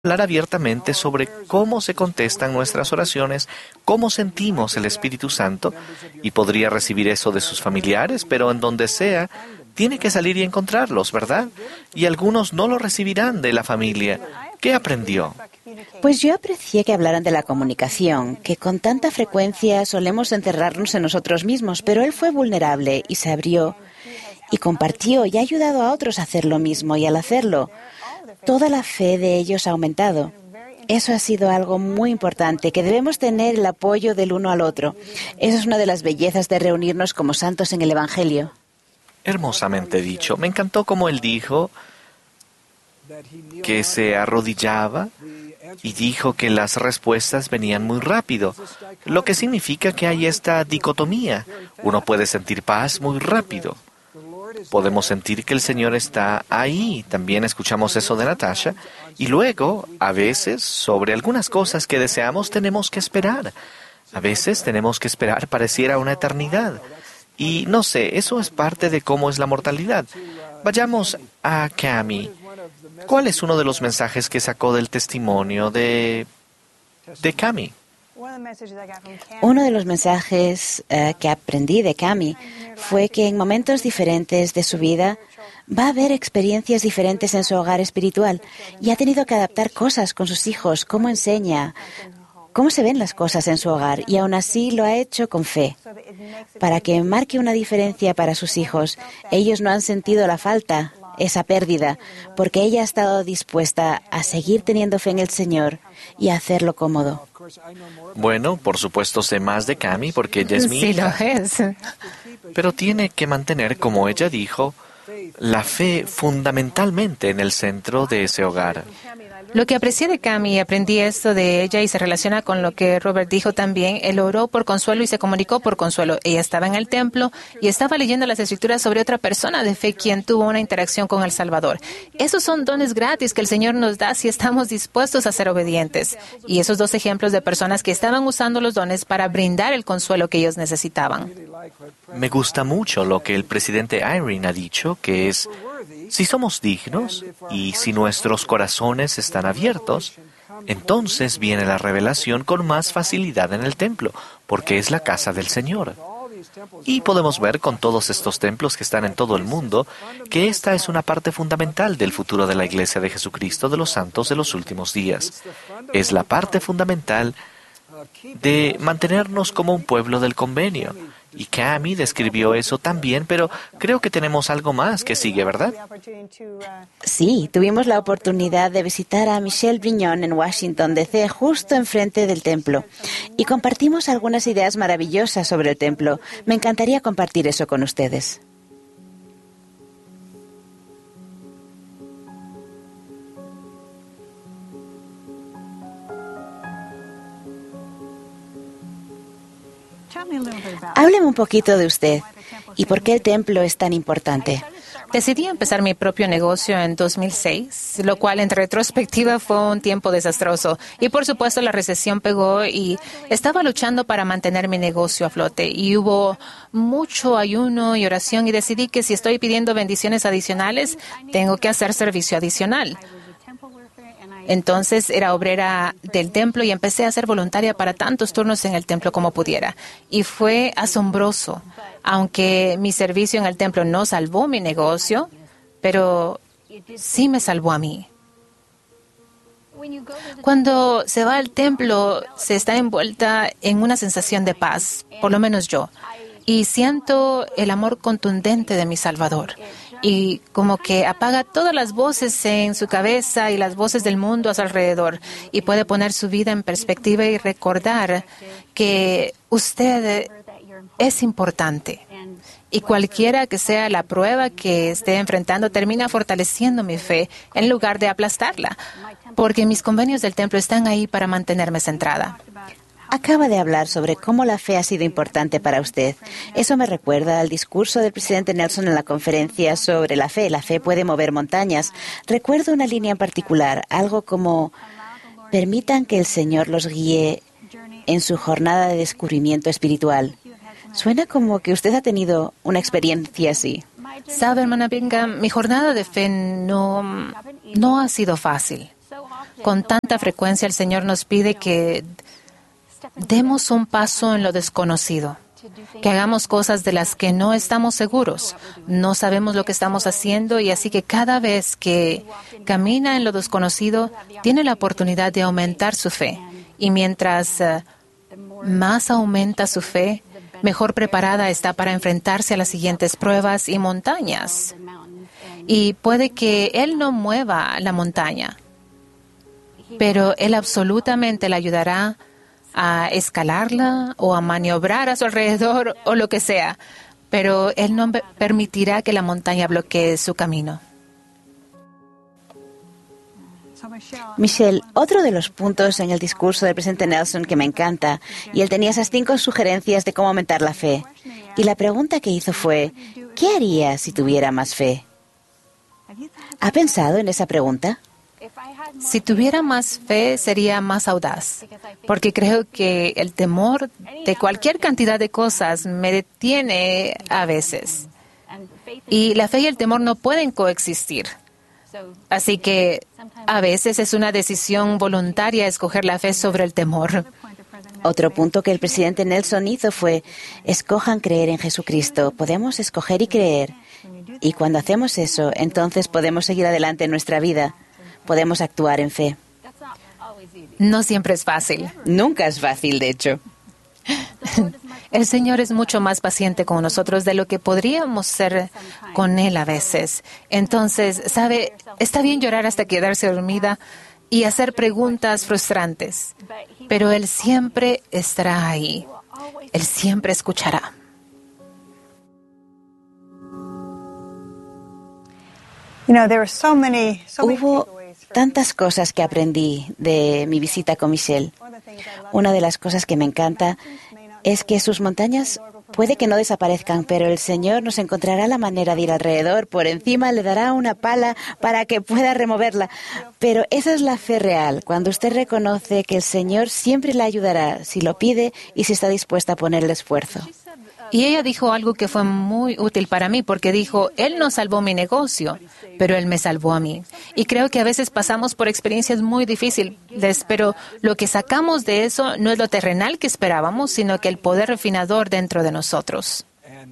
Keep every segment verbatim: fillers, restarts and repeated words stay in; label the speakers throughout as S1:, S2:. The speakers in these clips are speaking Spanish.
S1: hablar abiertamente sobre cómo se contestan nuestras oraciones, cómo sentimos el Espíritu Santo, y podría recibir eso de sus familiares, pero en donde sea, tiene que salir y encontrarlos, ¿verdad? Y algunos no lo recibirán de la familia. ¿Qué aprendió?
S2: Pues yo aprecié que hablaran de la comunicación, que con tanta frecuencia solemos encerrarnos en nosotros mismos, pero él fue vulnerable y se abrió y compartió y ha ayudado a otros a hacer lo mismo, y al hacerlo, toda la fe de ellos ha aumentado. Eso ha sido algo muy importante, que debemos tener el apoyo del uno al otro. Esa es una de las bellezas de reunirnos como santos en el Evangelio.
S1: Hermosamente dicho. Me encantó como él dijo que se arrodillaba y dijo que las respuestas venían muy rápido, lo que significa que hay esta dicotomía. Uno puede sentir paz muy rápido. Podemos sentir que el Señor está ahí. También escuchamos eso de Natasha. Y luego, a veces, sobre algunas cosas que deseamos, tenemos que esperar. A veces tenemos que esperar pareciera una eternidad. Y no sé, eso es parte de cómo es la mortalidad. Vayamos a Cami. ¿Cuál es uno de los mensajes que sacó del testimonio de, de Cami?
S2: Uno de los mensajes uh, que aprendí de Cami fue que en momentos diferentes de su vida va a haber experiencias diferentes en su hogar espiritual y ha tenido que adaptar cosas con sus hijos, cómo enseña, cómo se ven las cosas en su hogar, y aún así lo ha hecho con fe, para que marque una diferencia para sus hijos. Ellos no han sentido la falta, esa pérdida, porque ella ha estado dispuesta a seguir teniendo fe en el Señor y a hacerlo cómodo.
S1: Bueno, por supuesto sé más de Cami porque ella es mi hija.
S3: Sí, lo es.
S1: Pero tiene que mantener, como ella dijo, la fe fundamentalmente en el centro de ese hogar.
S3: Lo que aprecié de Cami, aprendí esto de ella y se relaciona con lo que Robert dijo también. Él oró por consuelo y se comunicó por consuelo. Ella estaba en el templo y estaba leyendo las escrituras sobre otra persona de fe quien tuvo una interacción con el Salvador. Esos son dones gratis que el Señor nos da si estamos dispuestos a ser obedientes. Y esos dos ejemplos de personas que estaban usando los dones para brindar el consuelo que ellos necesitaban.
S1: Me gusta mucho lo que el presidente Irene ha dicho, que es, si somos dignos y si nuestros corazones están abiertos, entonces viene la revelación con más facilidad en el templo, porque es la casa del Señor. Y podemos ver con todos estos templos que están en todo el mundo, que esta es una parte fundamental del futuro de la Iglesia de Jesucristo de los Santos de los últimos días. Es la parte fundamental de mantenernos como un pueblo del convenio. Y Cami describió eso también, pero creo que tenemos algo más que sigue, ¿verdad?
S2: Sí, tuvimos la oportunidad de visitar a Michelle Brignon en Washington, D C, justo enfrente del templo. Y compartimos algunas ideas maravillosas sobre el templo. Me encantaría compartir eso con ustedes. Hábleme un poquito de usted y por qué el templo es tan importante.
S3: Decidí empezar mi propio negocio en dos mil seis, lo cual en retrospectiva fue un tiempo desastroso. Y por supuesto la recesión pegó y estaba luchando para mantener mi negocio a flote. Y hubo mucho ayuno y oración y decidí que si estoy pidiendo bendiciones adicionales, tengo que hacer servicio adicional. Entonces era obrera del templo y empecé a ser voluntaria para tantos turnos en el templo como pudiera. Y fue asombroso, aunque mi servicio en el templo no salvó mi negocio, pero sí me salvó a mí. Cuando se va al templo, se está envuelta en una sensación de paz, por lo menos yo, y siento el amor contundente de mi Salvador. Y como que apaga todas las voces en su cabeza y las voces del mundo a su alrededor y puede poner su vida en perspectiva y recordar que usted es importante. Y cualquiera que sea la prueba que esté enfrentando, termina fortaleciendo mi fe en lugar de aplastarla, porque mis convenios del templo están ahí para mantenerme centrada.
S2: Acaba de hablar sobre cómo la fe ha sido importante para usted. Eso me recuerda al discurso del presidente Nelson en la conferencia sobre la fe. La fe puede mover montañas. Recuerdo una línea en particular, algo como: permitan que el Señor los guíe en su jornada de descubrimiento espiritual. Suena como que usted ha tenido una experiencia así.
S3: Sabe, hermana Bingham, mi jornada de fe no, no ha sido fácil. Con tanta frecuencia el Señor nos pide que demos un paso en lo desconocido, que hagamos cosas de las que no estamos seguros, no sabemos lo que estamos haciendo, y así que cada vez que camina en lo desconocido, tiene la oportunidad de aumentar su fe. Y mientras uh, más aumenta su fe, mejor preparada está para enfrentarse a las siguientes pruebas y montañas. Y puede que Él no mueva la montaña, pero Él absolutamente la ayudará a escalarla o a maniobrar a su alrededor o lo que sea, pero Él no permitirá que la montaña bloquee su camino.
S2: Michelle, otro de los puntos en el discurso del presidente Nelson que me encanta, y él tenía esas cinco sugerencias de cómo aumentar la fe. Y la pregunta que hizo fue, ¿qué haría si tuviera más fe? ¿Ha pensado en esa pregunta?
S3: Si tuviera más fe, sería más audaz, porque creo que el temor de cualquier cantidad de cosas me detiene a veces. Y la fe y el temor no pueden coexistir. Así que a veces es una decisión voluntaria escoger la fe sobre el temor.
S2: Otro punto que el presidente Nelson hizo fue, escojan creer en Jesucristo. Podemos escoger y creer. Y cuando hacemos eso, entonces podemos seguir adelante en nuestra vida. Podemos actuar en fe.
S3: No siempre es fácil.
S2: Nunca es fácil, de hecho.
S3: El Señor es mucho más paciente con nosotros de lo que podríamos ser con Él a veces. Entonces, ¿sabe? Está bien llorar hasta quedarse dormida y hacer preguntas frustrantes, pero Él siempre estará ahí. Él siempre escuchará.
S2: Hubo tantas cosas que aprendí de mi visita con Michelle. Una de las cosas que me encanta es que sus montañas puede que no desaparezcan, pero el Señor nos encontrará la manera de ir alrededor, por encima, le dará una pala para que pueda removerla. Pero esa es la fe real, cuando usted reconoce que el Señor siempre le ayudará si lo pide y si está dispuesta a poner el esfuerzo.
S3: Y ella dijo algo que fue muy útil para mí, porque dijo, Él no salvó mi negocio, pero Él me salvó a mí. Y creo que a veces pasamos por experiencias muy difíciles, pero lo que sacamos de eso no es lo terrenal que esperábamos, sino que el poder refinador dentro de nosotros.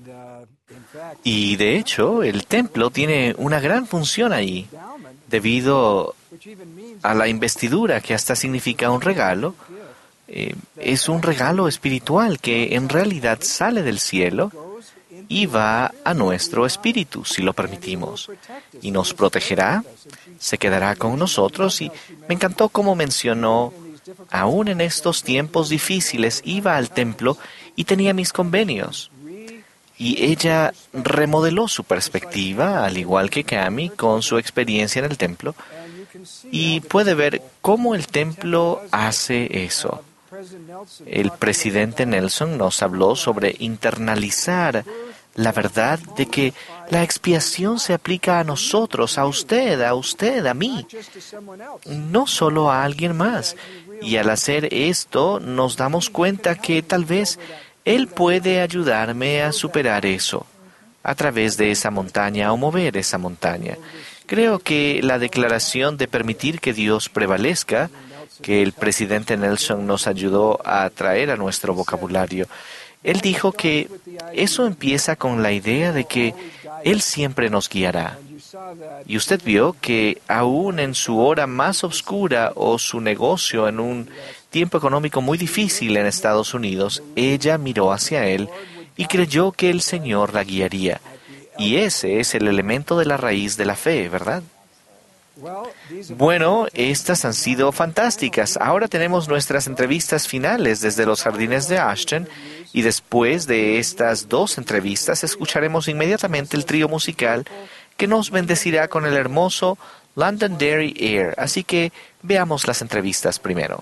S1: Y de hecho, el templo tiene una gran función ahí, debido a la investidura, que hasta significa un regalo. Eh, es un regalo espiritual que en realidad sale del cielo y va a nuestro espíritu, si lo permitimos, y nos protegerá, se quedará con nosotros. Y me encantó cómo mencionó, aún en estos tiempos difíciles, iba al templo y tenía mis convenios. Y ella remodeló su perspectiva, al igual que Cami, con su experiencia en el templo, y puede ver cómo el templo hace eso. El presidente Nelson nos habló sobre internalizar la verdad de que la expiación se aplica a nosotros, a usted, a usted, a mí, no solo a alguien más. Y al hacer esto nos damos cuenta que tal vez Él puede ayudarme a superar eso a través de esa montaña o mover esa montaña. Creo que la declaración de permitir que Dios prevalezca, que el presidente Nelson nos ayudó a traer a nuestro vocabulario, él dijo que eso empieza con la idea de que Él siempre nos guiará. Y usted vio que aún en su hora más oscura o su negocio en un tiempo económico muy difícil en Estados Unidos, ella miró hacia Él y creyó que el Señor la guiaría. Y ese es el elemento de la raíz de la fe, ¿verdad? Bueno, estas han sido fantásticas. Ahora tenemos nuestras entrevistas finales desde los jardines de Ashton, y después de estas dos entrevistas escucharemos inmediatamente el trío musical que nos bendecirá con el hermoso Londonderry Air. Así que veamos las entrevistas primero.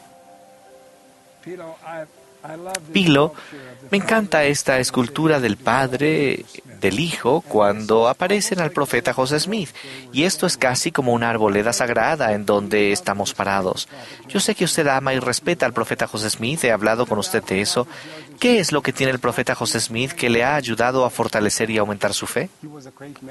S1: Pilo, me encanta esta escultura del Padre, del Hijo, cuando aparecen al profeta José Smith. Y esto es casi como una arboleda sagrada en donde estamos parados. Yo sé que usted ama y respeta al profeta José Smith. He hablado con usted de eso. ¿Qué es lo que tiene el profeta José Smith que le ha ayudado a fortalecer y aumentar su fe?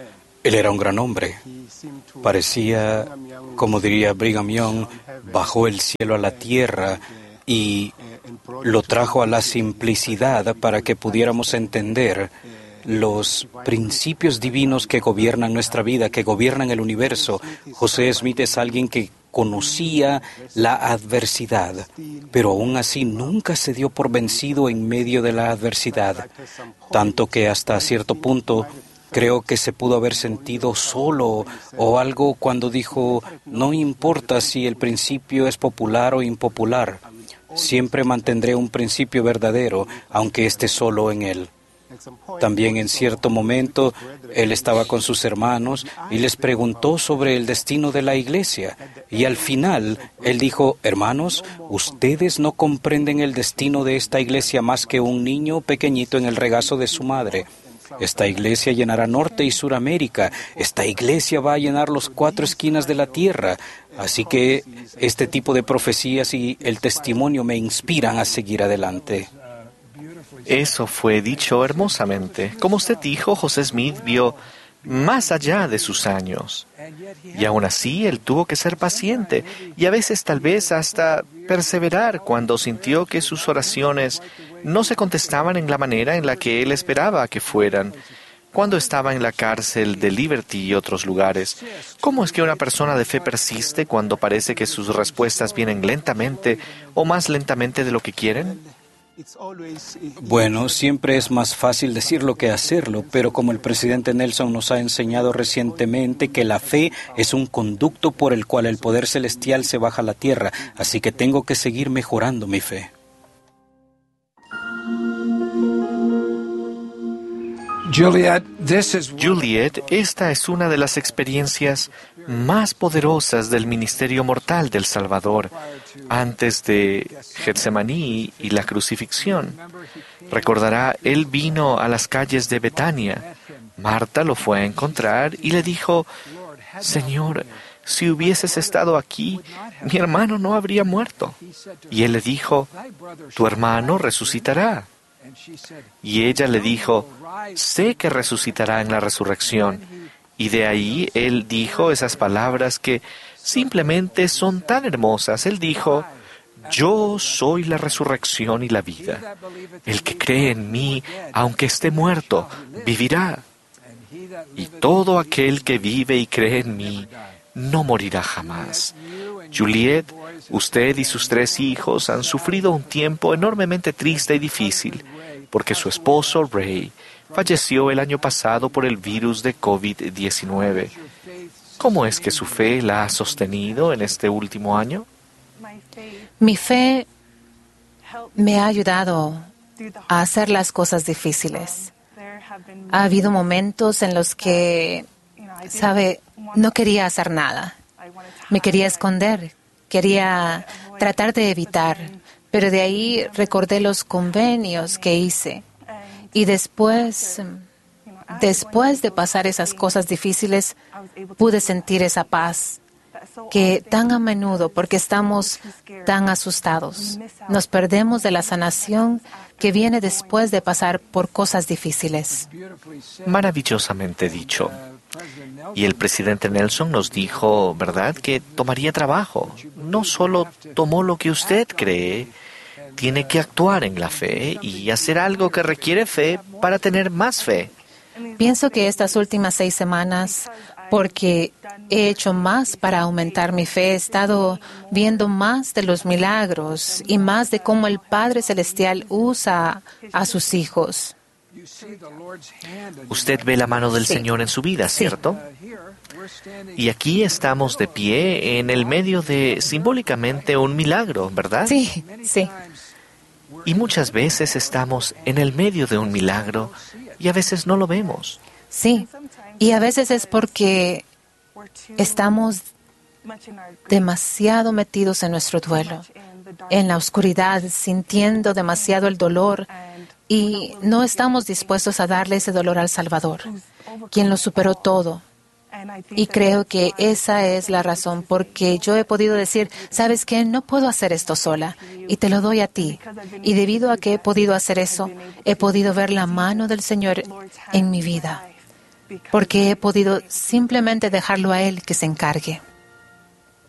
S4: Él era un gran hombre. Parecía, como diría Brigham Young, bajó el cielo a la tierra y lo trajo a la simplicidad para que pudiéramos entender los principios divinos que gobiernan nuestra vida, que gobiernan el universo. José Smith es alguien que conocía la adversidad, pero aún así nunca se dio por vencido en medio de la adversidad, tanto que hasta cierto punto creo que se pudo haber sentido solo o algo cuando dijo, no importa si el principio es popular o impopular, siempre mantendré un principio verdadero, aunque esté solo en él. También en cierto momento él estaba con sus hermanos y les preguntó sobre el destino de la iglesia. Y al final él dijo, hermanos, ustedes no comprenden el destino de esta iglesia más que un niño pequeñito en el regazo de su madre. Esta iglesia llenará Norte y Suramérica. Esta iglesia va a llenar las cuatro esquinas de la tierra. Así que este tipo de profecías y el testimonio me inspiran a seguir adelante.
S1: Eso fue dicho hermosamente. Como usted dijo, José Smith vio más allá de sus años. Y aún así, él tuvo que ser paciente y a veces tal vez hasta perseverar cuando sintió que sus oraciones no se contestaban en la manera en la que él esperaba que fueran. Cuando estaba en la cárcel de Liberty y otros lugares, ¿cómo es que una persona de fe persiste cuando parece que sus respuestas vienen lentamente o más lentamente de lo que quieren?
S4: Bueno, siempre es más fácil decirlo que hacerlo, pero como el presidente Nelson nos ha enseñado recientemente que la fe es un conducto por el cual el poder celestial se baja a la tierra, así que tengo que seguir mejorando mi fe.
S5: Juliet, this is
S1: Juliet, esta es una de las experiencias más poderosas del ministerio mortal del Salvador, antes de Getsemaní y la crucifixión. Recordará, él vino a las calles de Betania. Marta lo fue a encontrar y le dijo, Señor, si hubieses estado aquí, mi hermano no habría muerto. Y él le dijo, tu hermano resucitará. Y ella le dijo, sé que resucitará en la resurrección. Y de ahí él dijo esas palabras que simplemente son tan hermosas. Él dijo, yo soy la resurrección y la vida. El que cree en mí, aunque esté muerto, vivirá. Y todo aquel que vive y cree en mí, no morirá jamás. Juliet, usted y sus tres hijos han sufrido un tiempo enormemente triste y difícil, porque su esposo, Ray, falleció el año pasado por el virus de COVID diecinueve. ¿Cómo es que su fe la ha sostenido en este último año?
S3: Mi fe me ha ayudado a hacer las cosas difíciles. Ha habido momentos en los que, sabe, no quería hacer nada. Me quería esconder, quería tratar de evitar, pero de ahí recordé los convenios que hice. Y después, después de pasar esas cosas difíciles, pude sentir esa paz que tan a menudo, porque estamos tan asustados, nos perdemos de la sanación que viene después de pasar por cosas difíciles.
S1: Maravillosamente dicho. Y el presidente Nelson nos dijo, ¿verdad?, que tomaría trabajo. No solo tomó lo que usted cree, tiene que actuar en la fe y hacer algo que requiere fe para tener más fe.
S3: Pienso que estas últimas seis semanas, porque he hecho más para aumentar mi fe, he estado viendo más de los milagros y más de cómo el Padre Celestial usa a sus hijos.
S1: Usted ve la mano del
S3: Sí.
S1: Señor en su vida, ¿cierto? Y aquí estamos de pie en el medio de, simbólicamente, un milagro, ¿verdad?
S3: Sí, sí.
S1: Y muchas veces estamos en el medio de un milagro y a veces no lo vemos.
S3: Sí, y a veces es porque estamos demasiado metidos en nuestro duelo, en la oscuridad, sintiendo demasiado el dolor y no estamos dispuestos a darle ese dolor al Salvador, quien lo superó todo. Y creo que esa es la razón porque yo he podido decir, ¿sabes qué? No puedo hacer esto sola y te lo doy a ti. Y debido a que he podido hacer eso, he podido ver la mano del Señor en mi vida. porque he podido simplemente dejarlo a Él que se encargue.